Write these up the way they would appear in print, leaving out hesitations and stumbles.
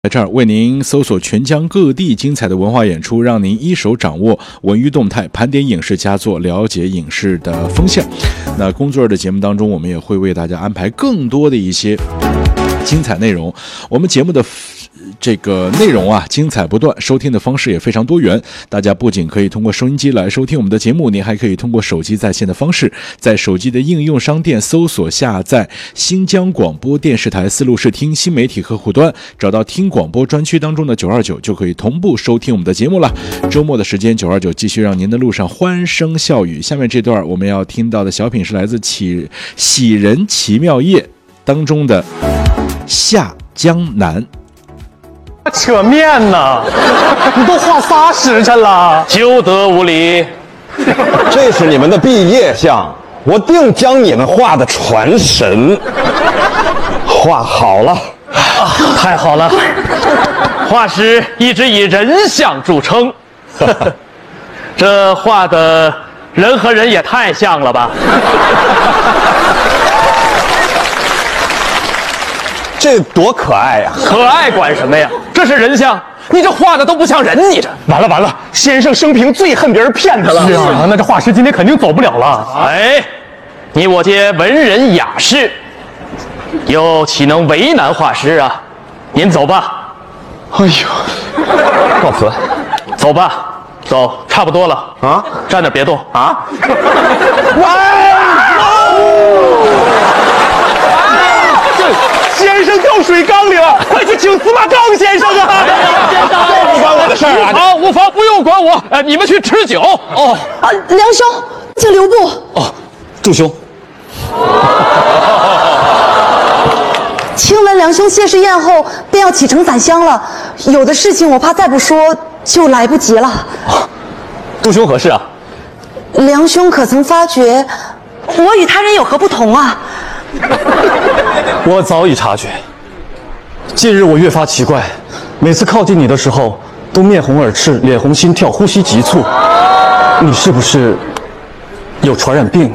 在这儿为您搜索全疆各地精彩的文化演出，让您一手掌握文娱动态，盘点影视佳作，了解影视的风向。那工作日的节目当中，我们也会为大家安排更多的一些精彩内容。我们节目的这个内容啊，精彩不断，收听的方式也非常多元。大家不仅可以通过收音机来收听我们的节目，您还可以通过手机在线的方式，在手机的应用商店搜索下载新疆广播电视台丝路视听新媒体客户端，找到听广播专区当中的929，就可以同步收听我们的节目了。周末的时间，929继续让您的路上欢声笑语。下面这段我们要听到的小品是来自喜人奇妙夜当中的下江南。 扯面呢，你都画仨时辰了， 休得无礼！ 这是你们的毕业相，我定将你们画的传神。画好了， 太好了，画师一直以人像著称，这画的人和人也太像了吧？ 这多可爱呀！ 可爱管什么呀？这是人像，你这画的都不像人，你这完了，先生生平最恨别人骗他了。是啊，那这画师今天肯定走不了了。 哎，你我皆文人雅士，又岂能为难画师啊？您走吧。 哎呦， 告辞。 走吧，走，差不多了啊，站那别动啊。 先生掉水缸里了，快去请司马昭先生啊！ 这不关我的事儿啊！ 好，无妨，不用管我。你们去吃酒哦。 梁兄，请留步。 哦，祝兄。 听闻梁兄谢师宴后便要启程返乡了，有的事情我怕再不说就来不及了。 祝兄何事啊？ 梁兄可曾发觉，我与他人有何不同啊？ 我早已察觉，近日我越发奇怪，每次靠近你的时候都面红耳赤，脸红心跳，呼吸急促。你是不是有传染病啊？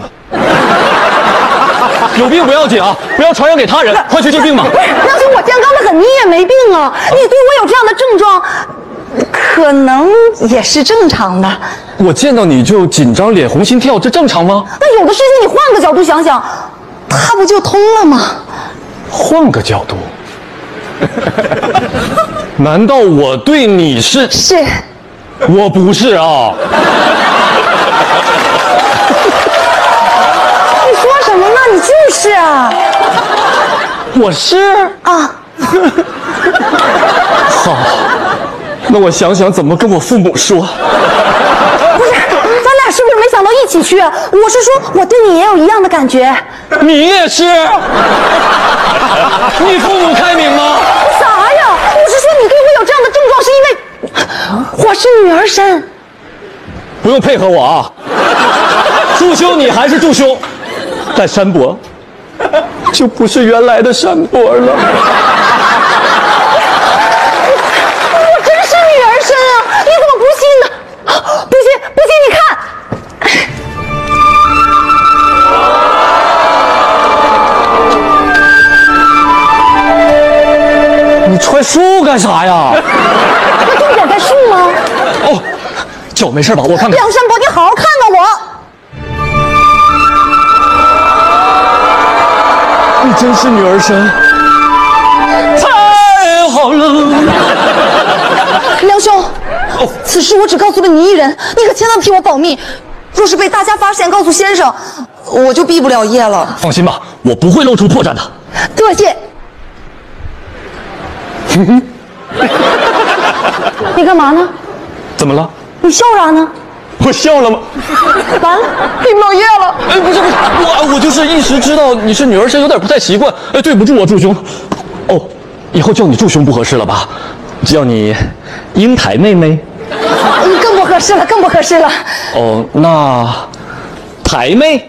有病不要紧啊，不要传染给他人，快去治病吧。 梁兄，我健康的很，你也没病啊，你对我有这样的症状，可能也是正常的。 我见到你就紧张，脸红心跳，这正常吗？ 那有的事情你换个角度想想，它不就通了吗？ 换个角度，难道我对你是？ 是， 我不是啊。 你说什么呢？你就是啊。 我是啊。 好，那我想想怎么跟我父母说。 不是，咱俩是不是没想到一起去？我是说，我对你也有一样的感觉。 你也是？你父母开明吗？ 啥呀？我是说，你对我有这样的症状，是因为我是女儿身。 不用配合我啊。祝兄，你还是祝兄，但山伯就不是原来的山伯了。 我真是女儿身啊！你怎么不信呢？不信，你看。 你揣书干啥呀？ 那重点在树吗？ 哦，脚没事吧？我看看。 梁山伯，你好好看看我。 你真是女儿身，太好了。 梁兄，此事我只告诉了你一人，你可千万替我保密。若是被大家发现，告诉先生，我就毕不了业了。 放心吧，我不会露出破绽的。 多谢。你干嘛呢？ 怎么了？ 你笑啥呢？ 我笑了吗？ 完了，毕不了业了。 哎，不是，我就是一时知道你是女儿身，有点不太习惯。哎，对不住啊，祝兄。哦，以后叫你祝兄不合适了吧？叫你英台妹妹。 更不合适了，更不合适了。 哦，那台妹，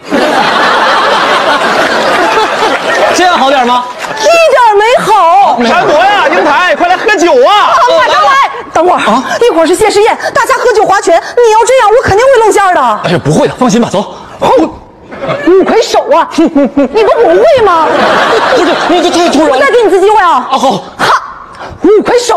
这样好点吗？ 一点没好。 山伯呀，英台，快来喝酒啊！ 马上来。等会儿啊，一会儿是谢师宴，大家喝酒划拳。你要这样，我肯定会露馅的。 哎呀，不会的，放心吧，走。 你快手啊！你不会吗？ 不是，你这太突然了。 我再给你次机会啊！ 啊，好。 哈， 5块手。